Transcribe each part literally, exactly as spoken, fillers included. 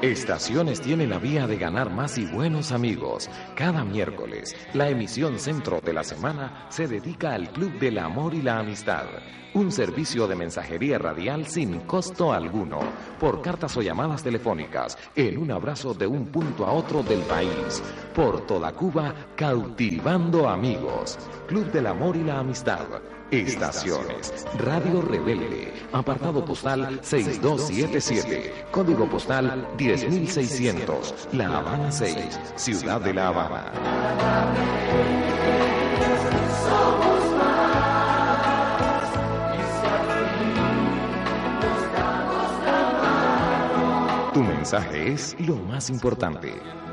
Estaciones tiene la vía de ganar más y buenos amigos. Cada miércoles, la emisión centro de la semana se dedica al Club del Amor y la Amistad. Un servicio de mensajería radial sin costo alguno, por cartas o llamadas telefónicas, en un abrazo de un punto a otro del país. Por toda Cuba, cautivando amigos. Club del Amor y la Amistad. Estaciones. Radio Rebelde. Apartado postal seis dos siete siete. Código postal diez mil seiscientos. La Habana seis. Ciudad de La Habana. Somos más. Tu mensaje es lo más importante.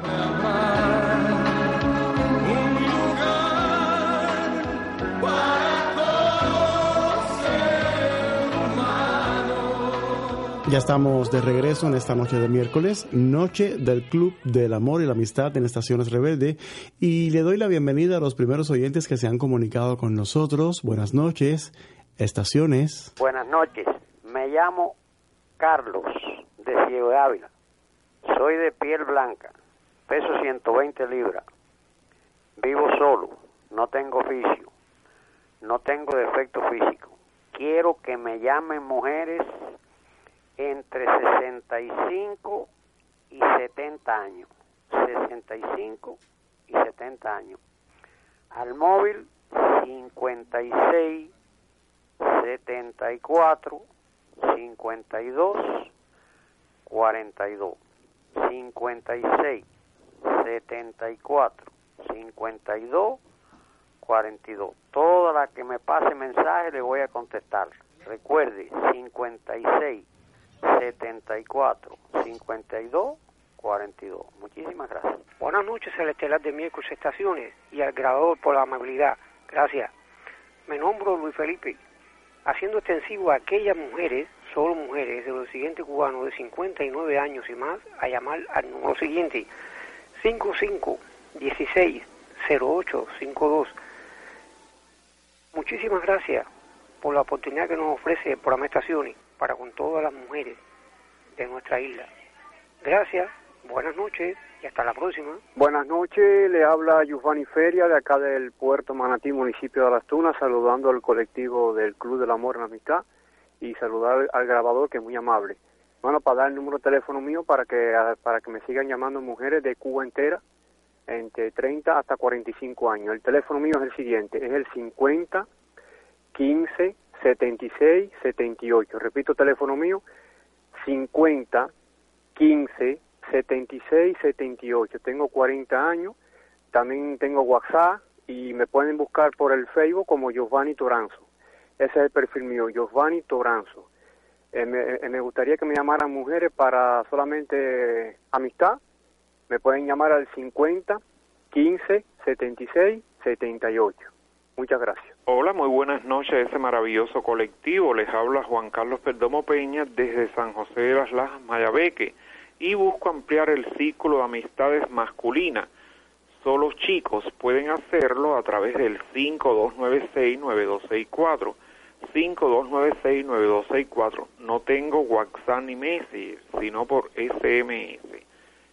Ya estamos de regreso en esta noche de miércoles, noche del Club del Amor y la Amistad en Estaciones Rebelde, y le doy la bienvenida a los primeros oyentes que se han comunicado con nosotros. Buenas noches, Estaciones. Buenas noches, me llamo Carlos de Ciego de Ávila, soy de piel blanca, peso ciento veinte libras, vivo solo, no tengo oficio, no tengo defecto físico, quiero que me llamen mujeres entre sesenta y cinco y setenta años, sesenta y cinco y setenta años, al móvil cincuenta y seis, setenta y cuatro, cincuenta y dos, cuarenta y dos, cincuenta y seis, setenta y cuatro, cincuenta y dos, cuarenta y dos. Toda la que me pase mensaje le voy a contestar. Recuerde, cincuenta y seis, setenta y cuatro, cincuenta y dos, cuarenta y dos. Muchísimas gracias. Buenas noches, el estelar de miércoles Estaciones y al grabador por la amabilidad. Gracias. Me nombro Luis Felipe, haciendo extensivo a aquellas mujeres, solo mujeres, de los siguientes cubanos de cincuenta y nueve años y más, a llamar al número siguiente, cinco cinco, dieciséis, cero ocho, cincuenta y dos. Muchísimas gracias por la oportunidad que nos ofrece el programa Estaciones para con todas las mujeres de nuestra isla. Gracias, buenas noches y hasta la próxima. Buenas noches, le habla Giovanni Feria de acá del Puerto Manatí, municipio de Las Tunas, saludando al colectivo del Club del Amor y la Amistad y saludar al grabador, que es muy amable. Bueno, para dar el número de teléfono mío para que para que me sigan llamando mujeres de Cuba entera, entre treinta hasta cuarenta y cinco años. El teléfono mío es el siguiente, es el cincuenta, quince, setenta y seis, setenta y ocho. Repito, teléfono mío, cincuenta, quince, setenta y seis, setenta y ocho. Tengo cuarenta años, también tengo WhatsApp y me pueden buscar por el Facebook como Giovanni Toranzo. Ese es el perfil mío, Giovanni Toranzo. Eh, me, eh, me gustaría que me llamaran mujeres para solamente amistad. Me pueden llamar al cincuenta, quince, setenta y seis, setenta y ocho. Muchas gracias. Hola, muy buenas noches a ese maravilloso colectivo. Les habla Juan Carlos Perdomo Peña desde San José de las Lajas, Mayabeque, y busco ampliar el círculo de amistades masculinas. Solo chicos pueden hacerlo a través del cinco dos nueve seis, nueve dos seis cuatro. cinco dos nueve seis, nueve dos seis cuatro. No tengo WhatsApp ni Messenger, sino por S M S.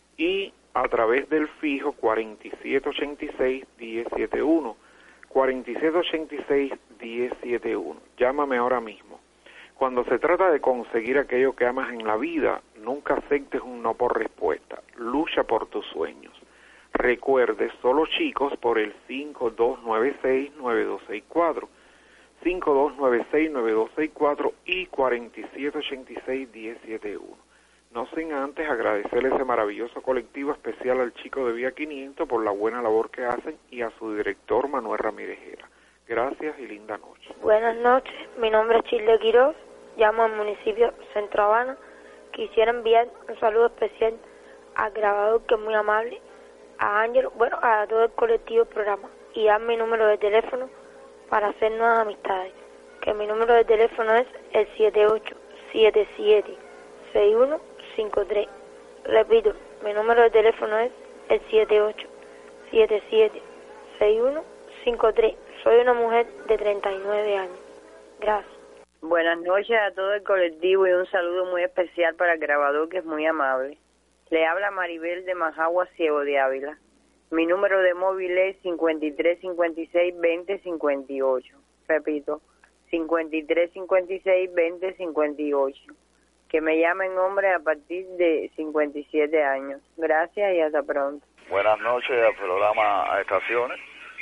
Y a través del fijo cuarenta y siete ochenta y seis, diez setenta y uno. cuarenta y siete ochenta y seis, diez setenta y uno. Llámame ahora mismo. Cuando se trata de conseguir aquello que amas en la vida, nunca aceptes un no por respuesta. Lucha por tus sueños. Recuerde, solo chicos por el cinco dos nueve seis, nueve dos seis cuatro. cinco dos nueve seis, nueve dos seis cuatro y cuarenta y siete ochenta y seis, diez setenta y uno. No sin antes agradecerle ese maravilloso colectivo especial al chico de Vía quinientos por la buena labor que hacen y a su director Manuel Ramírez Gera. Gracias y linda noche. Buenas noches, mi nombre es Childe Quiroz, llamo al municipio Centro Habana. Quisiera enviar un saludo especial al grabador, que es muy amable, a Ángel, bueno, a todo el colectivo del programa, y dar mi número de teléfono para hacer nuevas amistades, que mi número de teléfono es el siete ocho siete siete, seis uno cinco tres. Repito, mi número de teléfono es el siete ocho siete siete, seis uno cinco tres. Soy una mujer de treinta y nueve años. Gracias. Buenas noches a todo el colectivo y un saludo muy especial para el grabador, que es muy amable. Le habla Maribel de Majagua, Ciego de Ávila. Mi número de móvil es cincuenta y tres cincuenta y seis veinte cincuenta y ocho. Repito, cincuenta y tres cincuenta y seis veinte cincuenta y ocho. Que me llamen hombre a partir de cincuenta y siete años. Gracias y hasta pronto. Buenas noches al programa a Estaciones.